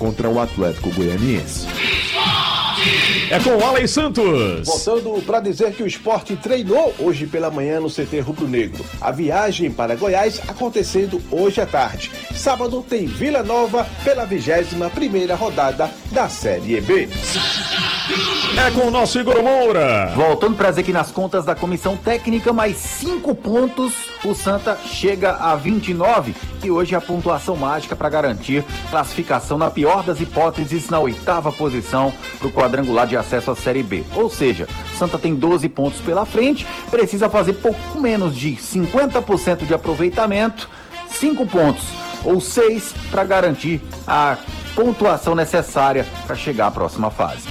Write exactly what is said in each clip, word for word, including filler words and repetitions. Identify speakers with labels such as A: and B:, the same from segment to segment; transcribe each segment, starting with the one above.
A: contra o Atlético Goianiense.
B: É com o Alex Santos.
C: Voltando para dizer que o Sport treinou hoje pela manhã no C T Rubro Negro. A viagem para Goiás acontecendo hoje à tarde. Sábado tem Vila Nova pela vigésima primeira rodada da Série B.
B: É com o nosso Igor Moura.
D: Voltando para dizer que nas contas da comissão técnica, mais cinco pontos, o Santa chega a vinte e nove, e hoje é a pontuação mágica para garantir classificação na pior das hipóteses na oitava posição para o quadrangular de acesso à Série B. Ou seja, Santa tem doze pontos pela frente, precisa fazer pouco menos de cinquenta por cento de aproveitamento, cinco pontos ou seis para garantir a pontuação necessária para chegar à próxima fase.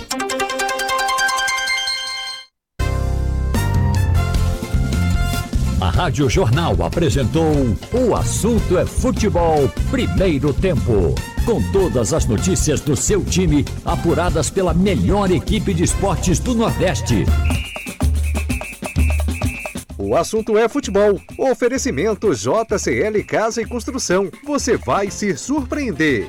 E: A Rádio Jornal apresentou O Assunto é Futebol, primeiro tempo. Com todas as notícias do seu time, apuradas pela melhor equipe de esportes do Nordeste.
F: O Assunto é Futebol. Oferecimento J C L Casa e Construção. Você vai se surpreender.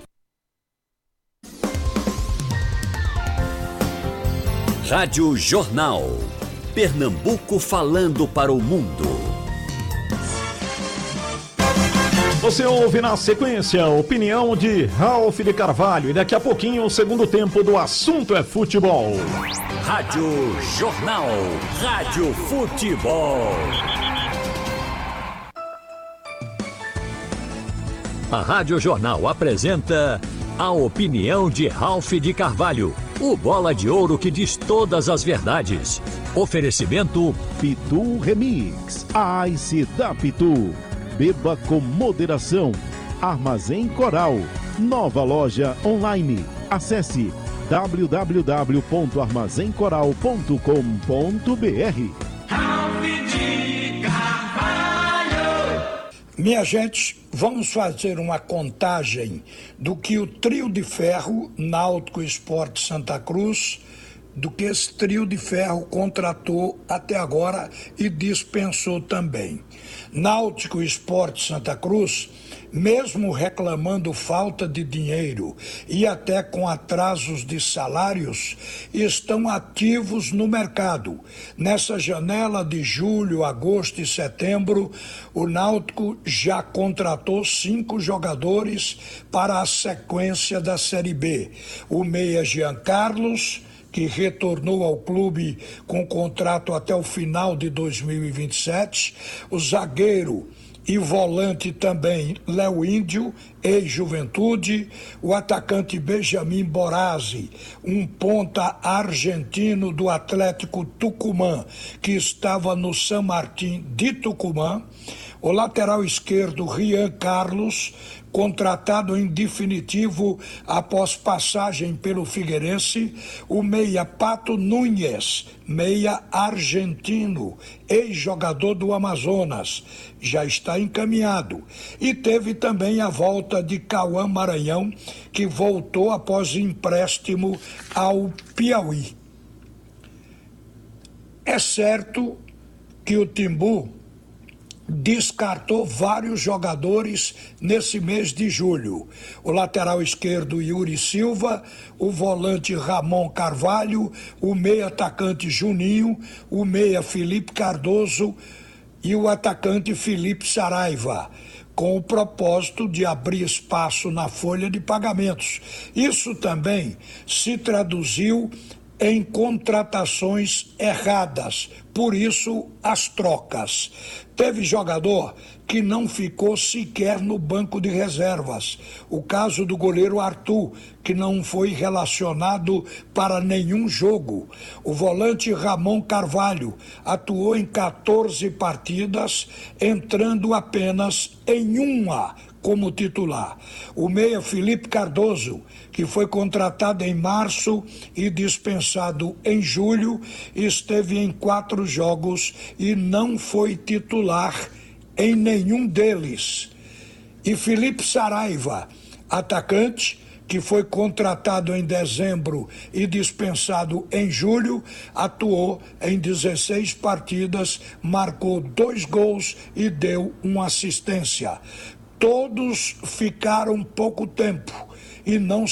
E: Rádio Jornal. Pernambuco falando para o mundo.
B: Você ouve na sequência a opinião de Ralf de Carvalho e daqui a pouquinho o segundo tempo do Assunto é Futebol.
E: Rádio Jornal. Rádio Futebol. A Rádio Jornal apresenta a opinião de Ralf de Carvalho, o bola de ouro que diz todas as verdades. Oferecimento
G: Pitu Remix, a Ice da Pitu. Beba com moderação. Armazém Coral, nova loja online. Acesse w w w ponto armazém coral ponto com ponto b r.
H: Minha gente, vamos fazer uma contagem do que o trio de ferro, Náutico Sport Santa Cruz, do que esse trio de ferro contratou até agora e dispensou também. Náutico Sport Santa Cruz, mesmo reclamando falta de dinheiro e até com atrasos de salários, estão ativos no mercado. Nessa janela de julho, agosto e setembro, o Náutico já contratou cinco jogadores para a sequência da Série B. O meia Jean Carlos, que retornou ao clube com contrato até o final de dois mil e vinte e sete, o zagueiro e volante também Léo Índio, ex-Juventude, o atacante Benjamin Borazzi, um ponta argentino do Atlético Tucumã, que estava no San Martín de Tucumã, o lateral esquerdo Rian Carlos, contratado em definitivo após passagem pelo Figueirense, o meia Pato Núñez, meia argentino, ex-jogador do Amazonas, já está encaminhado. E teve também a volta de Cauã Maranhão, que voltou após empréstimo ao Piauí. É certo que o Timbu descartou vários jogadores nesse mês de julho. O lateral esquerdo Yuri Silva, o volante Ramon Carvalho, o meia atacante Juninho, o meia Felipe Cardoso e o atacante Felipe Saraiva, com o propósito de abrir espaço na folha de pagamentos. Isso também se traduziu em contratações erradas, por isso as trocas. Teve jogador que não ficou sequer no banco de reservas. O caso do goleiro Arthur, que não foi relacionado para nenhum jogo. O volante Ramon Carvalho atuou em quatorze partidas, entrando apenas em uma como titular. O meia Felipe Cardoso, que foi contratado em março e dispensado em julho, esteve em quatro jogos e não foi titular em nenhum deles. E Felipe Saraiva, atacante, que foi contratado em dezembro e dispensado em julho, atuou em dezesseis partidas, marcou dois gols e deu uma assistência. Todos ficaram pouco tempo e não